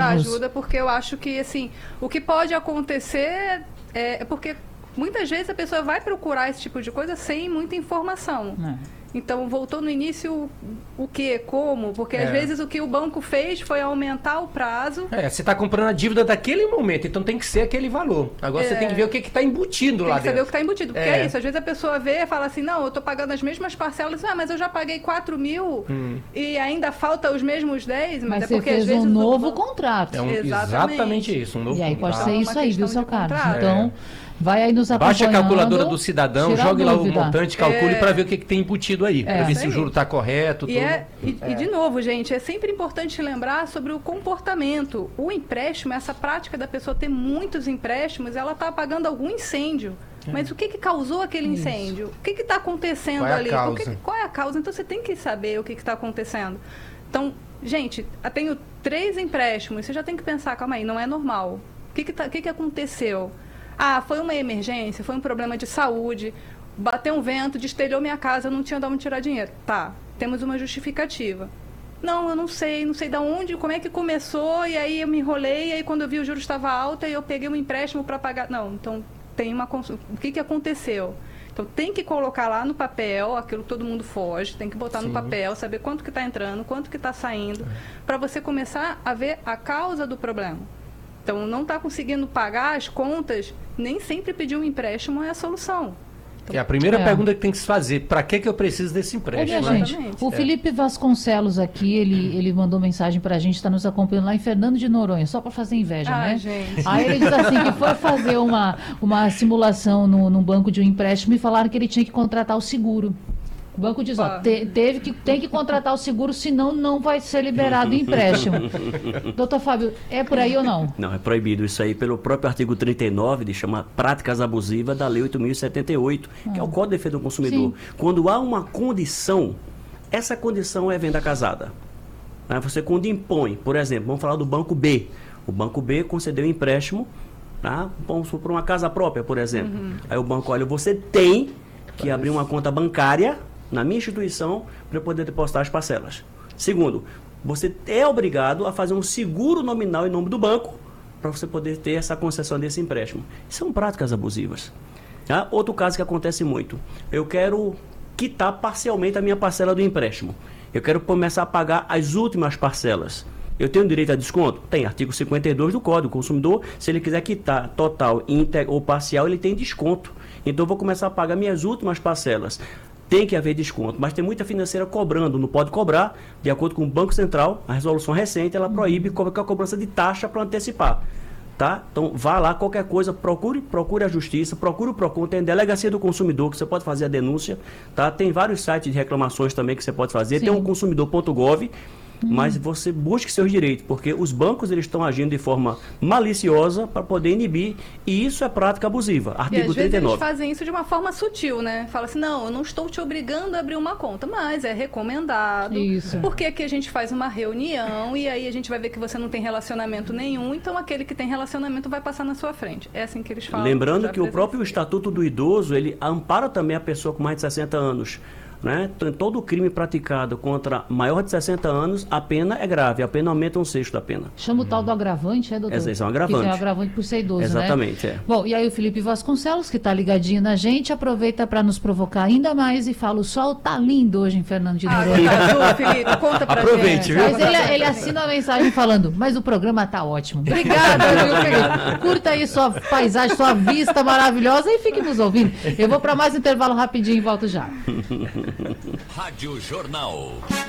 ajuda, porque eu acho que, assim, o que pode acontecer é porque muitas vezes a pessoa vai procurar esse tipo de coisa sem muita informação. Então, voltou no início o quê? Como? Porque às vezes o que o banco fez foi aumentar o prazo. Você está comprando a dívida daquele momento, então tem que ser aquele valor. Agora você tem que ver o que está embutido lá dentro. Tem que saber o que está embutido, porque é isso. Às vezes a pessoa vê e fala assim, não, eu estou pagando as mesmas parcelas, mas eu já paguei 4 mil e ainda falta os mesmos 10. Mas é você porque fez às vezes um novo contrato. Exatamente isso, um novo contrato. E aí pode ser isso aí, viu, seu Carlos? Então... Vai aí nos acompanhando. Baixe a calculadora do cidadão, jogue lá o montante, calcule para ver o que tem embutido aí. Para ver se o juro está correto. E de novo, gente, é sempre importante lembrar sobre o comportamento. O empréstimo, essa prática da pessoa ter muitos empréstimos, ela está apagando algum incêndio. Mas o que causou aquele incêndio? O que está acontecendo ali? Qual é a causa? Então você tem que saber o que está acontecendo. Então, gente, eu tenho 3 empréstimos, você já tem que pensar, calma aí, não é normal. O que aconteceu? Foi uma emergência, foi um problema de saúde, bateu um vento, destelhou minha casa, eu não tinha de onde tirar dinheiro. Tá, temos uma justificativa. Não, eu não sei de onde, como é que começou, e aí eu me enrolei, e aí quando eu vi o juro estava alto, aí eu peguei um empréstimo para pagar. Não, então tem o que aconteceu? Então tem que colocar lá no papel, aquilo que todo mundo foge, tem que botar no papel, saber quanto que está entrando, quanto que está saindo, para você começar a ver a causa do problema. Então, não está conseguindo pagar as contas, nem sempre pedir um empréstimo é a solução. Então, é a primeira pergunta que tem que se fazer. Para que eu preciso desse empréstimo? Gente, o Felipe Vasconcelos aqui, ele mandou mensagem para a gente, está nos acompanhando lá em Fernando de Noronha, só para fazer inveja, né? Gente. Aí ele diz assim, que foi fazer uma simulação num banco de um empréstimo e falaram que ele tinha que contratar o seguro. O banco diz, tem que contratar o seguro, senão não vai ser liberado o empréstimo. Doutor Fábio, é por aí ou não? Não, é proibido isso aí pelo próprio artigo 39, de chama práticas abusivas da Lei 8.078, que é o Código de Defesa do Consumidor. Sim. Quando há uma condição, essa condição é venda casada. Você quando impõe, por exemplo, vamos falar do Banco B. O Banco B concedeu um empréstimo, vamos supor uma casa própria, por exemplo. Aí o banco, olha, você tem que abrir uma conta bancária na minha instituição para eu poder depositar as parcelas. Segundo, você é obrigado a fazer um seguro nominal em nome do banco para você poder ter essa concessão desse empréstimo. São práticas abusivas. Outro caso que acontece muito, eu quero quitar parcialmente a minha parcela do empréstimo. Eu quero começar a pagar as últimas parcelas. Eu tenho direito a desconto? Tem, artigo 52 do Código do Consumidor. Se ele quiser quitar total, íntegro ou parcial, ele tem desconto. Então eu vou começar a pagar minhas últimas parcelas. Tem que haver desconto, mas tem muita financeira cobrando, não pode cobrar, de acordo com o Banco Central, a resolução recente, ela proíbe qualquer cobrança de taxa para antecipar. Então, vá lá, qualquer coisa, procure a Justiça, procure o PROCON, tem a Delegacia do Consumidor, que você pode fazer a denúncia, tem vários sites de reclamações também que você pode fazer, tem o consumidor.gov, mas você busque seus direitos, porque os bancos eles estão agindo de forma maliciosa para poder inibir, e isso é prática abusiva. Artigo 39. Vezes eles fazem isso de uma forma sutil, né? Fala assim, não, eu não estou te obrigando a abrir uma conta, mas é recomendado. Isso. Porque aqui a gente faz uma reunião e aí a gente vai ver que você não tem relacionamento nenhum, então aquele que tem relacionamento vai passar na sua frente. É assim que eles falam. Lembrando que o próprio Estatuto do Idoso, ele ampara também a pessoa com mais de 60 anos. Todo crime praticado contra maior de 60 anos, a pena é grave, a pena aumenta 1/6 da pena. Chama o tal do agravante, doutor? Esse é um agravante. Que é um agravante por ser idoso, exatamente, né? Bom, e aí o Felipe Vasconcelos, que está ligadinho na gente, aproveita para nos provocar ainda mais e fala, o sol tá lindo hoje em Fernando de Noronha. Felipe, conta pra Aproveite, gente. viu? Mas ele assina a mensagem falando, mas o programa tá ótimo. Obrigada, viu, Felipe? Curta aí sua paisagem, sua vista maravilhosa e fique nos ouvindo. Eu vou para mais intervalo rapidinho e volto já. Rádio Jornal.